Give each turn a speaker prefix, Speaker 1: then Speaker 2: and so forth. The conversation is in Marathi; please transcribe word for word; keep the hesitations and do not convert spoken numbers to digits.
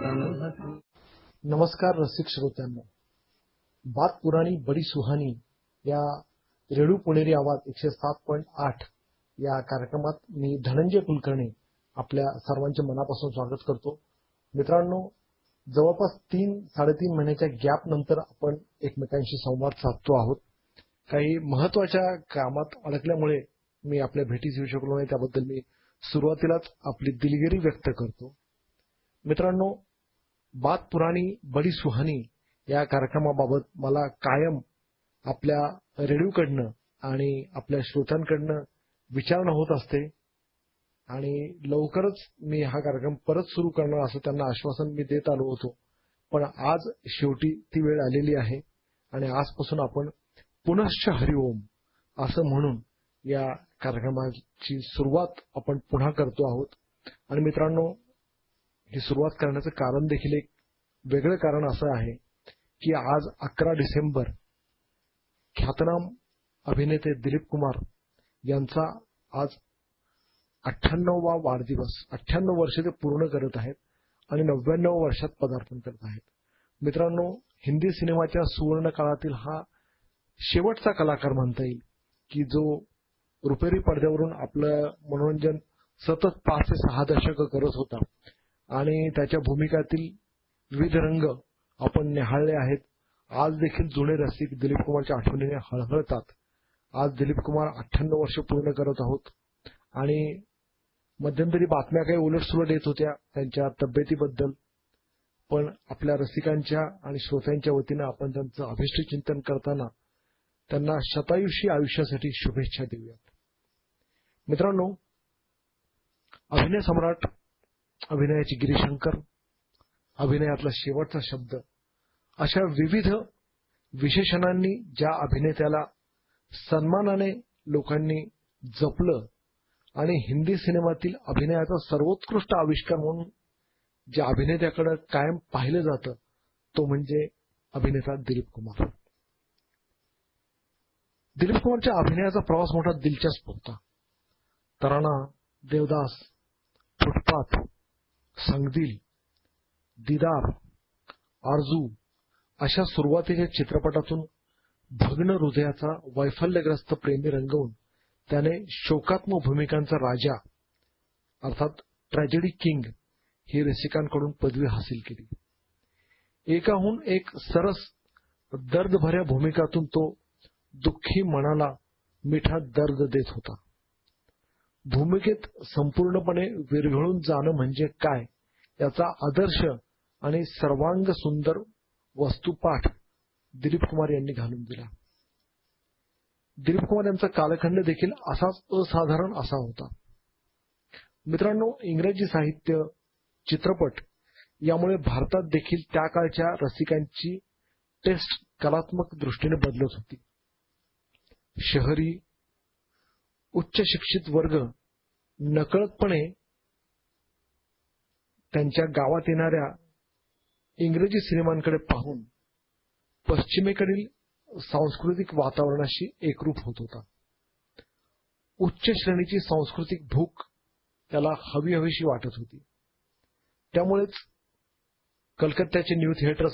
Speaker 1: नमस्कार रसिक श्रोत्यांना, बात पुराणी बडी सुहानी या रेडिओ पुणेरी आवाज एकशे सात पॉईंट आठ या कार्यक्रमात मी धनंजय कुलकर्णी आपल्या सर्वांचे मनापासून स्वागत करतो. मित्रांनो, जवळपास तीन साडेतीन महिन्याच्या गॅप नंतर आपण एकमेकांशी संवाद साधतो आहोत. काही महत्वाच्या कामात अडकल्यामुळे मी आपल्या भेटीस येऊ शकलो नाही, त्याबद्दल मी सुरुवातीलाच आपली दिलगिरी व्यक्त करतो. मित्रांनो, बात पुराणी बडी सुहानी या कार्यक्रमाबाबत मला कायम आपल्या रेडिओकडनं आणि आपल्या श्रोत्यांकडनं विचारणा होत असते आणि लवकरच मी हा कार्यक्रम परत सुरू करणार असं त्यांना आश्वासन मी देत आलो होतो. पण आज शेवटी ती वेळ आलेली आहे आणि आजपासून आपण पुनश्च हरिओम असं म्हणून या कार्यक्रमाची सुरुवात आपण पुन्हा करतो आहोत. आणि मित्रांनो, ही सुरुवात करण्याचं कारण देखील एक वेगळं कारण असं आहे की आज अकरा डिसेंबर ख्यातनाम अभिनेते दिलीप कुमार यांचा आज अठ्ठ्याण्णववा वाढदिवस. अठ्ठ्याण्णव वर्ष ते पूर्ण करत आहेत आणि नव्याण्णव वर्षात पदार्पण करत आहेत. मित्रांनो, हिंदी सिनेमाच्या सुवर्ण काळातील हा शेवटचा कलाकार म्हणता येईल की जो रुपेरी पडद्यावरून आपलं मनोरंजन सतत पाच ते सहा दशक करत होता आणि त्याच्या भूमिकातील विविध रंग आपण निहाळले आहेत. आज देखील जुने रसिक दिलीप कुमारच्या आठवणीने हळहळतात. आज दिलीप कुमार अठ्ठ्याण्णव वर्ष पूर्ण करत आहोत आणि मध्यंतरी बातम्या काही उलटसुलट येत होत्या त्यांच्या तब्येतीबद्दल, पण आपल्या रसिकांच्या आणि श्रोत्यांच्या वतीनं आपण त्यांचं अभिष्ट चिंतन करताना त्यांना शतायुषी आयुष्यासाठी शुभेच्छा देऊयात. मित्रांनो, अभिनय सम्राट, अभिनयाची गिरीशंकर, अभिनयातला शेवटचा शब्द अशा विविध विशेषणांनी ज्या अभिनेत्याला सन्मानाने लोकांनी जपलं आणि हिंदी सिनेमातील अभिनयाचा सर्वोत्कृष्ट आविष्कार म्हणून ज्या अभिनेत्याकडे कायम पाहिलं जातं तो म्हणजे अभिनेता दिलीप कुमार. दिलीप कुमारच्या अभिनयाचा प्रवास मोठा दिलचस्प होता. तराना, देवदास, फुटपाथ, संगदिल, दीदार, आरजू अशा सुरुवातीच्या चित्रपटातून भग्न हृदयाचा वैफल्यग्रस्त प्रेमी रंगवून त्याने शोकात्मक भूमिकांचा राजा अर्थात ट्रॅजेडी किंग ही रसिकांकडून पदवी हासिल केली. एकाहून एक सरस दर्दभऱ्या भूमिकातून तो दुःखी मनाला मिठा दर्द देत होता. भूमिकेत संपूर्णपणे विरघळून जाणं म्हणजे काय याचा आदर्श आणि सर्वांग सुंदर वस्तुपाठ दिलीप कुमार यांनी घालून दिला. दिलीप कुमार यांचा कालखंड देखील असाच असाधारण असा होता. मित्रांनो, इंग्रजी साहित्य, चित्रपट यामुळे भारतात देखील त्या काळच्या रसिकांची टेस्ट कलात्मक दृष्टीने बदलत होती. शहरी उच्च शिक्षित वर्ग नकळतपणे त्यांच्या गावात येणाऱ्या इंग्रजी सिनेमांकडे पाहून पश्चिमेकडील सांस्कृतिक वातावरणाशी एकरूप होत होता. उच्च श्रेणीची सांस्कृतिक भूक त्याला हवी हवीशी वाटत होती. त्यामुळेच कलकत्त्याचे न्यू थिएटर्स